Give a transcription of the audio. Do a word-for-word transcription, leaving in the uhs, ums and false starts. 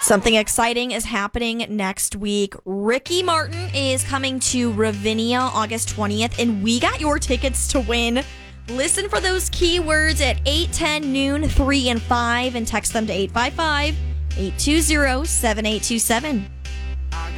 Something exciting is happening next week. Ricky Martin is coming to Ravinia August twentieth, and we got your tickets to win. Listen for those keywords at eight, ten, noon, three, and five, and text them to eight five five, eight two zero, seven eight two seven.